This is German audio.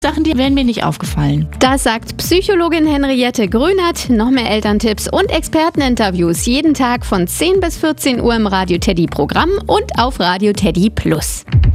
Sachen, die wären mir nicht aufgefallen. Das sagt Psychologin Henriette Grünert. Noch mehr Elterntipps und Experteninterviews jeden Tag von 10 bis 14 Uhr im Radio Teddy Programm und auf Radio Teddy Plus.